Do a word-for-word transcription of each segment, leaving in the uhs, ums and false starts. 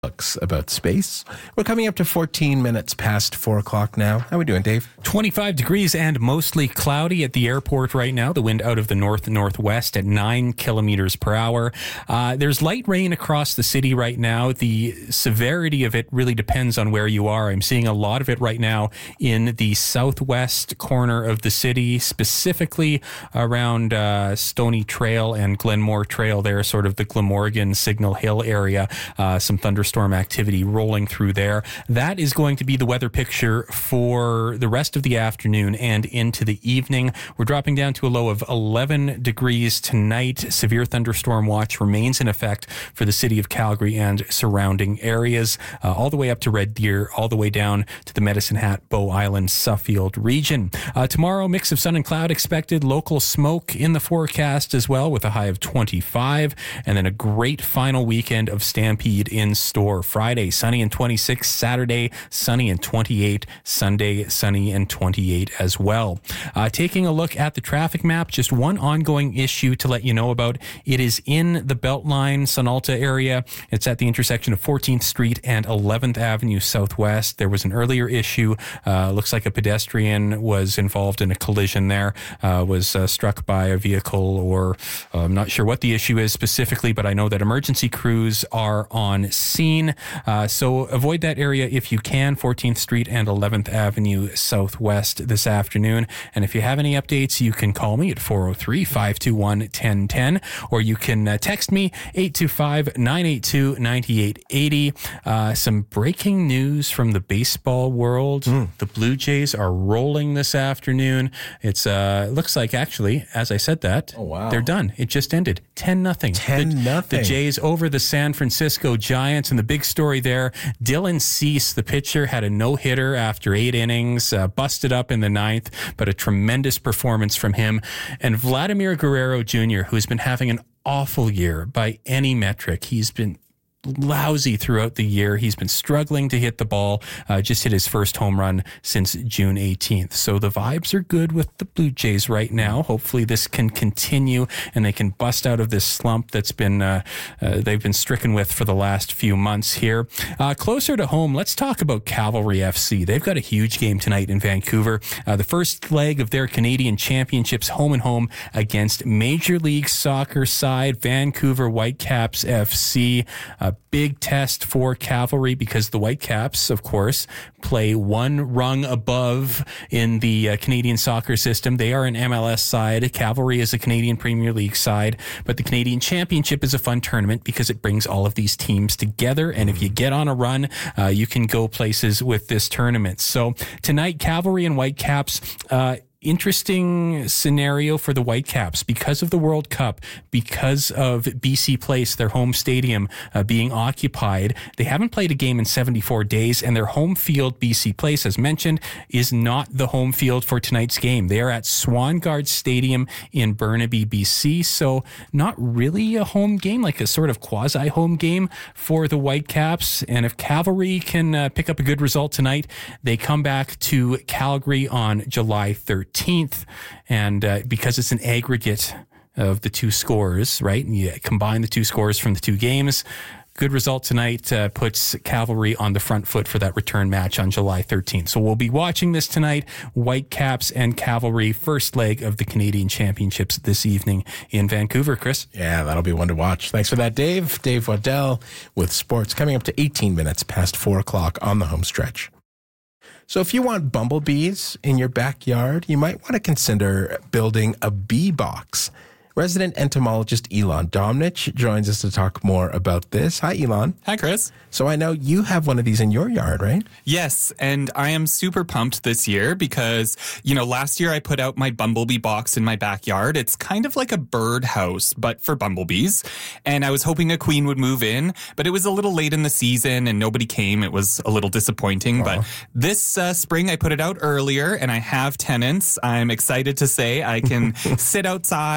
Looks about space. We're coming up to fourteen minutes past four o'clock now. How are we doing, Dave? twenty-five degrees and mostly cloudy at the airport right now. The wind out of the north-northwest at nine kilometers per hour. Uh, there's light rain across the city right now. The severity of it really depends on where you are. I'm seeing a lot of it right now in the southwest corner of the city, specifically around uh, Stony Trail and Glenmore Trail there, sort of the Glamorgan Signal Hill area. Uh, some thunderstorms storm activity rolling through there. That is going to be the weather picture for the rest of the afternoon and into the evening. We're dropping down to a low of eleven degrees tonight. Severe thunderstorm watch remains in effect for the city of Calgary and surrounding areas, uh, all the way up to Red Deer, all the way down to the Medicine Hat, Bow Island, Suffield region. Uh, tomorrow, mix of sun and cloud expected. Local smoke in the forecast as well, with a high of twenty-five, and then a great final weekend of Stampede in store. Friday, sunny and twenty-six. Saturday, sunny and twenty-eight. Sunday, sunny and twenty-eight as well. Uh, taking a look at the traffic map, just one ongoing issue to let you know about. It is in the Beltline, Sunalta area. It's at the intersection of fourteenth Street and eleventh Avenue Southwest. There was an earlier issue. Uh, looks like a pedestrian was involved in a collision there, uh, was uh, struck by a vehicle, or uh, I'm not sure what the issue is specifically, but I know that emergency crews are on scene. Uh, so avoid that area if you can, fourteenth Street and eleventh Avenue Southwest this afternoon. And if you have any updates, you can call me at four oh three, five two one, one oh one oh, or you can uh, text me eight two five, nine eight two, nine eight eight oh. Uh, some breaking news from the baseball world. Mm. The Blue Jays are rolling this afternoon. It's uh, looks like, actually, as I said that, oh, wow. they're done. It just ended. ten nothing. ten nothing. The, the Jays over the San Francisco Giants. And the big story there, Dylan Cease, the pitcher, had a no-hitter after eight innings, uh, busted up in the ninth, but a tremendous performance from him. And Vladimir Guerrero Junior, who has been having an awful year by any metric. He's been lousy throughout the year. He's been struggling to hit the ball. Uh, just hit his first home run since June eighteenth. So the vibes are good with the Blue Jays right now. Hopefully this can continue and they can bust out of this slump that's been uh, uh, they've been stricken with for the last few months here. Uh, closer to home, let's talk about Cavalry F C. They've got a huge game tonight in Vancouver. Uh, the first leg of their Canadian Championships, home and home against Major League Soccer side Vancouver Whitecaps F C. Uh, A big test for Cavalry because the Whitecaps, of course, play one rung above in the uh, Canadian soccer system. They are an M L S side. Cavalry is a Canadian Premier League side. But the Canadian Championship is a fun tournament because it brings all of these teams together. And if you get on a run, uh, you can go places with this tournament. So tonight, Cavalry and Whitecaps, uh, interesting scenario for the Whitecaps because of the World Cup, because of B C Place, their home stadium, uh, being occupied. They haven't played a game in seventy-four days, and their home field, B C Place, as mentioned, is not the home field for tonight's game. They are at Swangard Stadium in Burnaby, B C, so not really a home game, like a sort of quasi-home game for the Whitecaps. And if Cavalry can uh, pick up a good result tonight, they come back to Calgary on July thirteenth. And uh, because it's an aggregate of the two scores, right? And you combine the two scores from the two games. Good result tonight uh, puts Cavalry on the front foot for that return match on July thirteenth. So we'll be watching this tonight. Whitecaps and Cavalry, first leg of the Canadian Championships this evening in Vancouver. Chris? Yeah, that'll be one to watch. Thanks for that, Dave. Dave Waddell with sports, coming up to eighteen minutes past four o'clock on the home stretch. So if you want bumblebees in your backyard, you might want to consider building a bee box. Resident entomologist Elon Domnich joins us to talk more about this. Hi, Elon. Hi, Chris. So I know you have one of these in your yard, right? Yes, and I am super pumped this year because, you know, last year I put out my bumblebee box in my backyard. It's kind of like a bird house, but for bumblebees. And I was hoping a queen would move in, but it was a little late in the season and nobody came. It was a little disappointing. Aww. But this uh, spring I put it out earlier and I have tenants. I'm excited to say I can sit outside and watch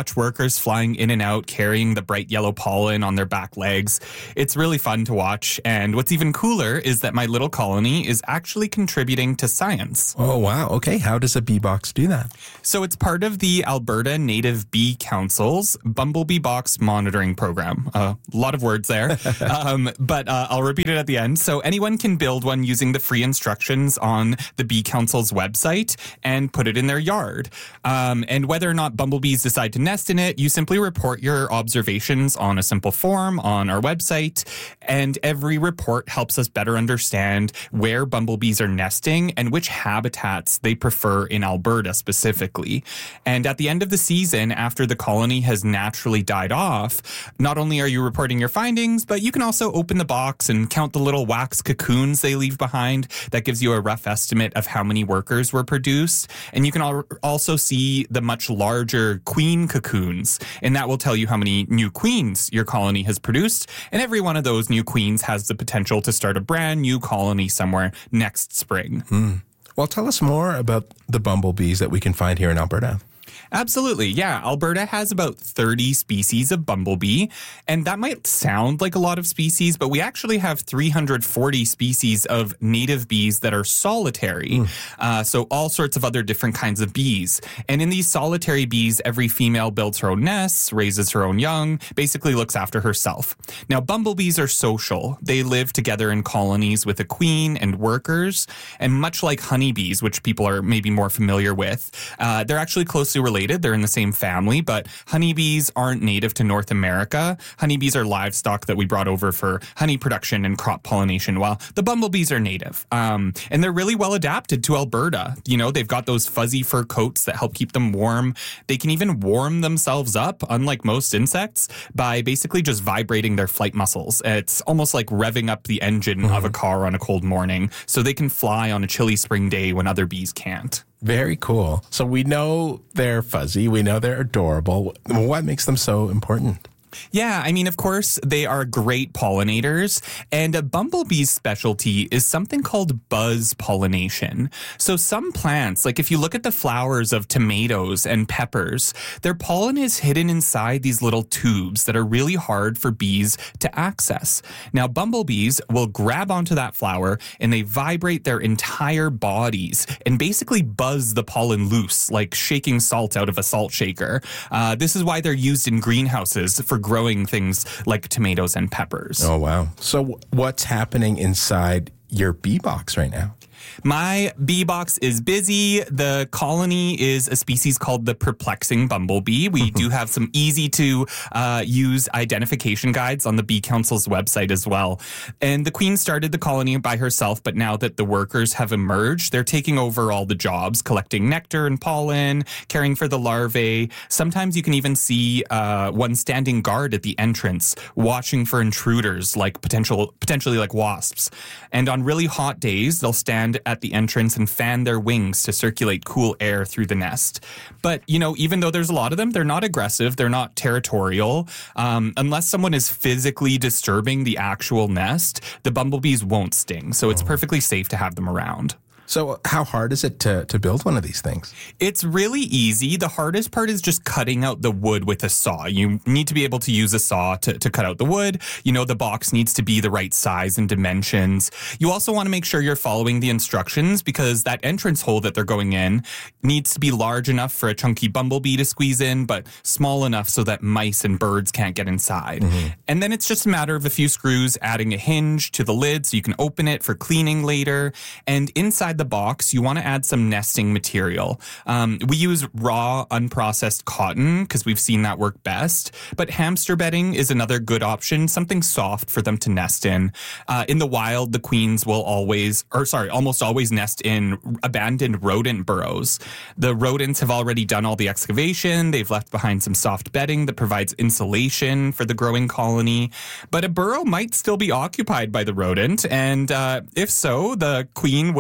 watch workers flying in and out, carrying the bright yellow pollen on their back legs. It's really fun to watch. And what's even cooler is that my little colony is actually contributing to science. Oh, wow. Okay. How does a bee box do that? So it's part of the Alberta Native Bee Council's Bumblebee Box Monitoring Program. A uh, lot of words there, um, but uh, I'll repeat it at the end. So anyone can build one using the free instructions on the Bee Council's website and put it in their yard. Um, and whether or not bumblebees decide to nest in it, you simply report your observations on a simple form on our website. And every report helps us better understand where bumblebees are nesting and which habitats they prefer in Alberta specifically. And at the end of the season, after the colony has naturally died off, not only are you reporting your findings, but you can also open the box and count the little wax cocoons they leave behind. That gives you a rough estimate of how many workers were produced. And you can al- also see the much larger queen cocoons, and that will tell you how many new queens your colony has produced. And every one of those new queens has the potential to start a brand new colony somewhere next spring. Mm. Well, tell us more about the bumblebees that we can find here in Alberta. Absolutely. Yeah. Alberta has about thirty species of bumblebee, and that might sound like a lot of species, but we actually have three hundred forty species of native bees that are solitary. Mm. Uh, so all sorts of other different kinds of bees. And in these solitary bees, every female builds her own nests, raises her own young, basically looks after herself. Now, bumblebees are social. They live together in colonies with a queen and workers. And much like honeybees, which people are maybe more familiar with, uh, they're actually closely related. They're in the same family, but honeybees aren't native to North America. Honeybees are livestock that we brought over for honey production and crop pollination, while the bumblebees are native. Um, and they're really well adapted to Alberta. You know, they've got those fuzzy fur coats that help keep them warm. They can even warm themselves up, unlike most insects, by basically just vibrating their flight muscles. It's almost like revving up the engine mm-hmm. of a car on a cold morning, so they can fly on a chilly spring day when other bees can't. Very cool. So we know they're fuzzy. We know they're adorable. What makes them so important? Yeah, I mean, of course, they are great pollinators, and a bumblebee's specialty is something called buzz pollination. So some plants, like if you look at the flowers of tomatoes and peppers, their pollen is hidden inside these little tubes that are really hard for bees to access. Now, bumblebees will grab onto that flower and they vibrate their entire bodies and basically buzz the pollen loose, like shaking salt out of a salt shaker. Uh, this is why they're used in greenhouses for growing things like tomatoes and peppers. Oh, wow. So what's happening inside your bee box right now? My bee box is busy. The colony is a species called the perplexing bumblebee. We do have some easy to uh, use identification guides on the Bee Council's website as well. And the queen started the colony by herself, but now that the workers have emerged, they're taking over all the jobs, collecting nectar and pollen, caring for the larvae. Sometimes you can even see uh, one standing guard at the entrance, watching for intruders like potential, potentially like wasps. And on really hot days, they'll stand at the entrance and fan their wings to circulate cool air through the nest. But, you know, even though there's a lot of them, they're not aggressive. They're not territorial. Um, unless someone is physically disturbing the actual nest, the bumblebees won't sting. So it's perfectly safe to have them around. So how hard is it to, to build one of these things? It's really easy. The hardest part is just cutting out the wood with a saw. You need to be able to use a saw to, to cut out the wood. You know, the box needs to be the right size and dimensions. You also want to make sure you're following the instructions, because that entrance hole that they're going in needs to be large enough for a chunky bumblebee to squeeze in, but small enough so that mice and birds can't get inside. Mm-hmm. And then it's just a matter of a few screws, adding a hinge to the lid so you can open it for cleaning later. And inside the box, you want to add some nesting material. Um, we use raw, unprocessed cotton because we've seen that work best. But hamster bedding is another good option, something soft for them to nest in. Uh, in the wild, the queens will always, or sorry, almost always nest in abandoned rodent burrows. The rodents have already done all the excavation. They've left behind some soft bedding that provides insulation for the growing colony. But a burrow might still be occupied by the rodent. And uh, if so, the queen will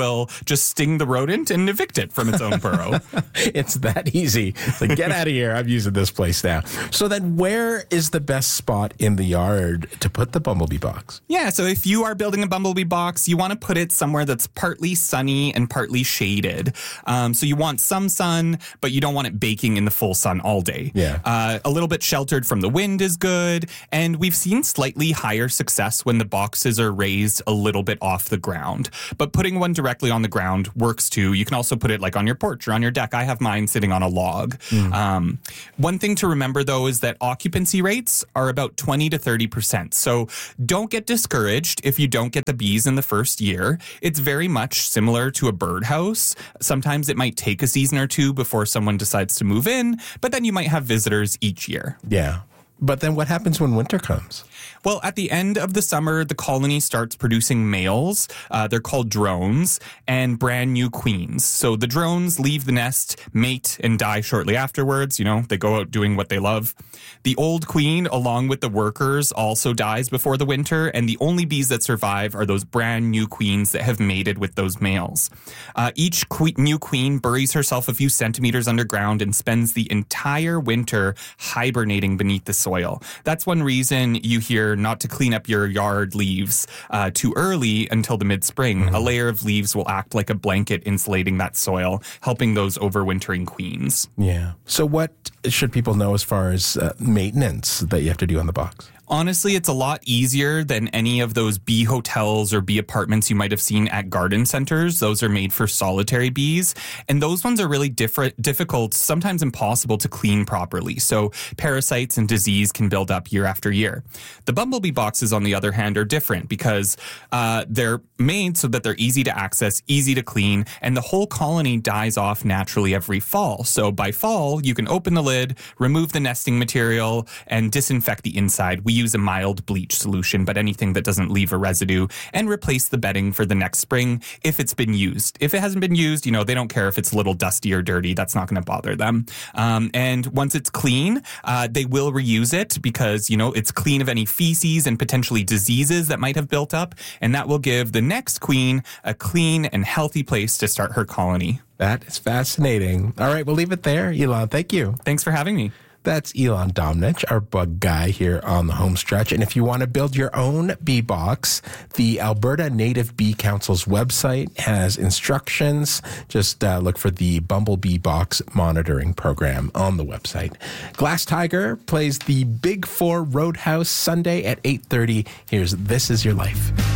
just sting the rodent and evict it from its own burrow. It's that easy. It's like, get out of here. I'm using this place now. So then where is the best spot in the yard to put the bumblebee box? Yeah, so if you are building a bumblebee box, you want to put it somewhere that's partly sunny and partly shaded. Um, so you want some sun, but you don't want it baking in the full sun all day. Yeah. Uh, a little bit sheltered from the wind is good. And we've seen slightly higher success when the boxes are raised a little bit off the ground. But putting one directly on the ground works too. You can also put it like on your porch or on your deck. I have mine sitting on a log. Mm. Um, one thing to remember, though, is that occupancy rates are about twenty to thirty percent. So don't get discouraged if you don't get the bees in the first year. It's very much similar to a birdhouse. Sometimes it might take a season or two before someone decides to move in, but then you might have visitors each year. Yeah. But then what happens when winter comes? Well, at the end of the summer, the colony starts producing males. Uh, they're called drones and brand new queens. So the drones leave the nest, mate, and die shortly afterwards. You know, they go out doing what they love. The old queen, along with the workers, also dies before the winter. And the only bees that survive are those brand new queens that have mated with those males. Uh, each que- new queen buries herself a few centimeters underground and spends the entire winter hibernating beneath the soil. That's one reason you hear not to clean up your yard leaves uh, too early until the mid-spring. Mm-hmm. A layer of leaves will act like a blanket insulating that soil, helping those overwintering queens. Yeah. So what should people know as far as uh, maintenance that you have to do on the box? Honestly, it's a lot easier than any of those bee hotels or bee apartments you might have seen at garden centers. Those are made for solitary bees. And those ones are really different, difficult, sometimes impossible to clean properly. So parasites and disease can build up year after year. The bumblebee boxes, on the other hand, are different because uh, they're made so that they're easy to access, easy to clean, and the whole colony dies off naturally every fall. So by fall, you can open the lid, remove the nesting material, and disinfect the inside. We use a mild bleach solution, but anything that doesn't leave a residue, and replace the bedding for the next spring if it's been used. If it hasn't been used, you know, they don't care if it's a little dusty or dirty. That's not going to bother them. Um, and once it's clean, uh, they will reuse it because, you know, it's clean of any feces and potentially diseases that might have built up. And that will give the next queen a clean and healthy place to start her colony. That is fascinating. All right, we'll leave it there. Elon, thank you. Thanks for having me. That's Elon Domnich, our bug guy here on the home stretch. And if you want to build your own bee box, the Alberta Native Bee Council's website has instructions. Just uh, look for the Bumblebee Box Monitoring Program on the website. Glass Tiger plays the Big Four Roadhouse Sunday at eight thirty. Here's This Is Your Life.